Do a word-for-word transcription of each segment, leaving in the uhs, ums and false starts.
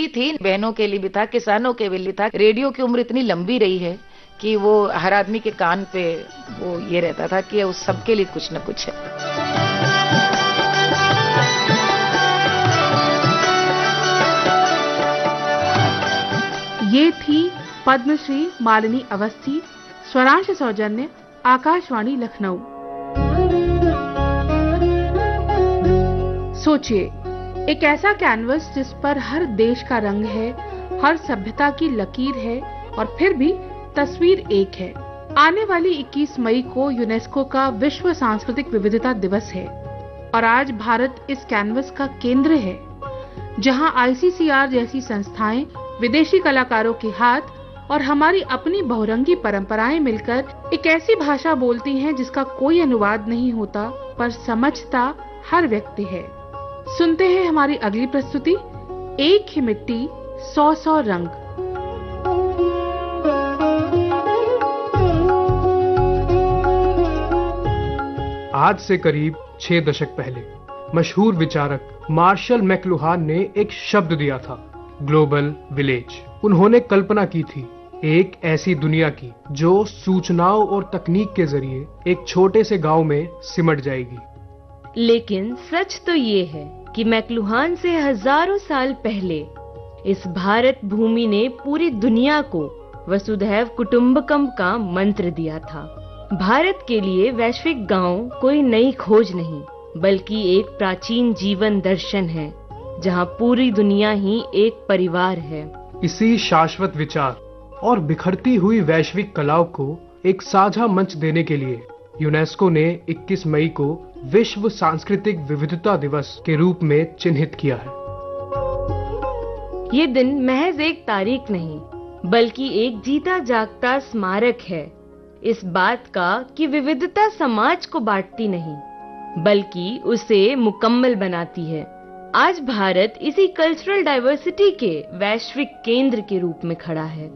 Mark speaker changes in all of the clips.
Speaker 1: भी थी, बहनों के लिए भी था, किसानों के लिए था। रेडियो की उम्र इतनी लंबी रही है कि वो हर आदमी के कान पे वो ये रहता था कि उस सबके लिए कुछ न कुछ है।
Speaker 2: ये थी पद्मश्री मालिनी अवस्थी, स्वरांश सौजन्य, आकाशवाणी लखनऊ। सोचिए, एक ऐसा कैनवस जिस पर हर देश का रंग है, हर सभ्यता की लकीर है और फिर भी तस्वीर एक है। आने वाली इक्कीस मई को यूनेस्को का विश्व सांस्कृतिक विविधता दिवस है और आज भारत इस कैनवस का केंद्र है, जहां आई सी सी आर जैसी संस्थाएं, विदेशी कलाकारों के हाथ और हमारी अपनी बहुरंगी परंपराएं मिलकर एक ऐसी भाषा बोलती हैं जिसका कोई अनुवाद नहीं होता, पर समझता हर व्यक्ति है। सुनते हैं हमारी अगली प्रस्तुति, एक ही मिट्टी सौ सौ रंग।
Speaker 3: आज से करीब छह दशक पहले मशहूर विचारक मार्शल मैकलुहान ने एक शब्द दिया था, ग्लोबल विलेज। उन्होंने कल्पना की थी एक ऐसी दुनिया की जो सूचनाओं और तकनीक के जरिए एक छोटे से गांव में सिमट जाएगी।
Speaker 4: लेकिन सच तो ये है कि मैकलुहान से हजारों साल पहले इस भारत भूमि ने पूरी दुनिया को वसुधैव कुटुंबकम का मंत्र दिया था। भारत के लिए वैश्विक गांव कोई नई खोज नहीं, बल्कि एक प्राचीन जीवन दर्शन है, जहां पूरी दुनिया ही एक परिवार है।
Speaker 3: इसी शाश्वत विचार और बिखरती हुई वैश्विक कलाओं को एक साझा मंच देने के लिए यूनेस्को ने इक्कीस मई को विश्व सांस्कृतिक विविधता दिवस के रूप में चिन्हित किया है।
Speaker 4: ये दिन महज एक तारीख नहीं, बल्कि एक जीता जागता स्मारक है इस बात का कि विविधता समाज को बांटती नहीं, बल्कि उसे मुकम्मल बनाती है। आज भारत इसी कल्चरल डाइवर्सिटी के वैश्विक केंद्र के रूप में खड़ा है।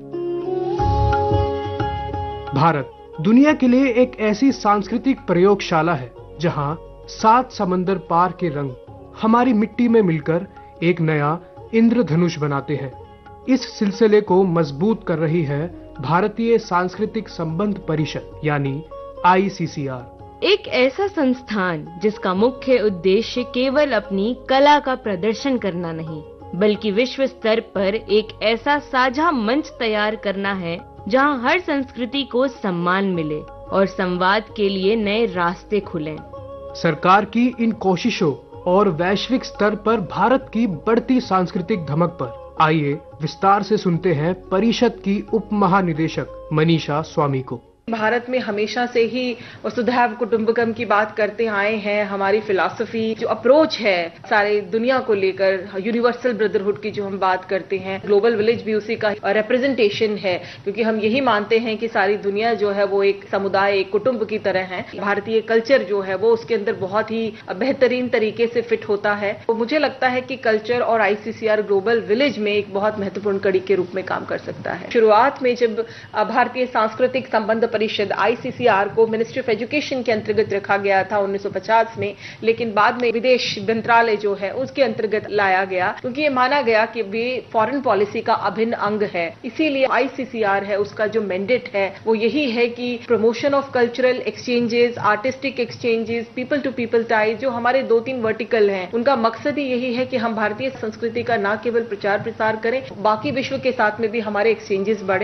Speaker 3: भारत दुनिया के लिए एक ऐसी सांस्कृतिक प्रयोगशाला है जहां सात समंदर पार के रंग हमारी मिट्टी में मिलकर एक नया इंद्रधनुष बनाते हैं। इस सिलसिले को मजबूत कर रही है भारतीय सांस्कृतिक संबंध परिषद यानी आई सी सी आर।
Speaker 4: एक ऐसा संस्थान जिसका मुख्य उद्देश्य केवल अपनी कला का प्रदर्शन करना नहीं, बल्कि विश्व स्तर पर एक ऐसा साझा मंच तैयार करना है जहां हर संस्कृति को सम्मान मिले और संवाद के लिए नए रास्ते खुलें।
Speaker 3: सरकार की इन कोशिशों और वैश्विक स्तर पर भारत की बढ़ती सांस्कृतिक धमक पर आइए विस्तार से सुनते हैं परिषद की उप महानिदेशक मनीषा स्वामी को।
Speaker 5: भारत में हमेशा से ही वसुधैव कुटुंबकम की बात करते आए हैं। हमारी फिलॉसफी जो अप्रोच है सारे दुनिया को लेकर, यूनिवर्सल ब्रदरहुड की जो हम बात करते हैं, ग्लोबल विलेज भी उसी का रिप्रेजेंटेशन है, क्योंकि हम यही मानते हैं कि सारी दुनिया जो है वो एक समुदाय, एक कुटुंब की तरह है। भारतीय कल्चर जो है वो उसके अंदर बहुत ही बेहतरीन तरीके से फिट होता है। तो मुझे लगता है कि कल्चर और आई सी सी आर ग्लोबल विलेज में एक बहुत महत्वपूर्ण कड़ी के रूप में काम कर सकता है। शुरुआत में जब भारतीय सांस्कृतिक संबंध परिषद आई सी सी आर को मिनिस्ट्री ऑफ एजुकेशन के अंतर्गत रखा गया था उन्नीस सौ पचास में, लेकिन बाद में विदेश मंत्रालय जो है उसके अंतर्गत लाया गया, क्योंकि ये माना गया कि वे फॉरेन पॉलिसी का अभिन्न अंग है। इसीलिए आई सी सी आर है, उसका जो मैंडेट है वो यही है कि promotion of cultural exchanges, artistic exchanges, people to people ties, जो हमारे दो तीन वर्टिकल हैं, उनका मकसद ही यही है कि हम भारतीय संस्कृति का न केवल प्रचार प्रसार करें, बाकी विश्व के साथ में भी हमारे एक्सचेंजेस बढ़े।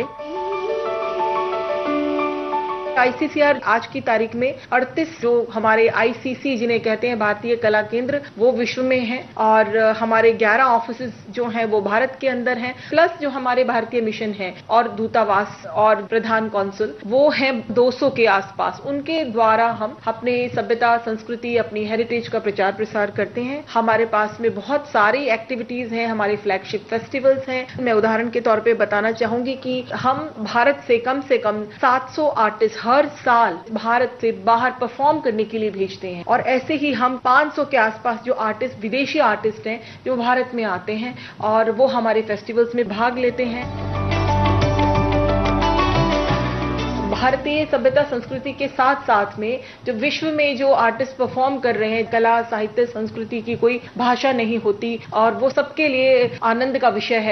Speaker 5: आई सी सी आर आज की तारीख में अड़तीस जो हमारे आई सी सी जिन्हें कहते हैं भारतीय कला केंद्र वो विश्व में हैं, और हमारे ग्यारह ऑफिसेस जो हैं वो भारत के अंदर हैं, प्लस जो हमारे भारतीय मिशन हैं और दूतावास और प्रधान कौंसुल वो हैं दो सौ के आसपास। उनके द्वारा हम अपने सभ्यता, संस्कृति, अपनी हेरिटेज का प्रचार प्रसार करते हैं। हमारे पास में बहुत सारी एक्टिविटीज हैं, हमारे फ्लैगशिप फेस्टिवल्स हैं। मैं उदाहरण के तौर पे बताना चाहूंगी कि हम भारत से कम से कम सात सौ आर्टिस्ट हर साल भारत से बाहर परफॉर्म करने के लिए भेजते हैं, और ऐसे ही हम पाँच सौ के आसपास जो आर्टिस्ट, विदेशी आर्टिस्ट हैं जो भारत में आते हैं और वो हमारे फेस्टिवल्स में भाग लेते हैं। भारतीय सभ्यता संस्कृति के साथ साथ में जो विश्व में जो आर्टिस्ट परफॉर्म कर रहे हैं, कला, साहित्य, संस्कृति की कोई भाषा नहीं होती और वो सबके लिए आनंद का विषय है।